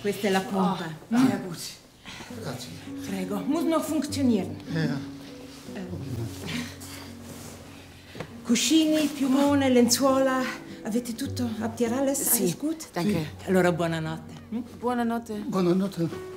Questa è la pompa. Sehr gut. Grazie. Prego, muss noch funktionieren. Ja. Cuscini, piumone, lenzuola. Avete tutto? Habt ihr alles? Sì, Alles gut? danke. Allora buonanotte. Buonanotte. Buonanotte.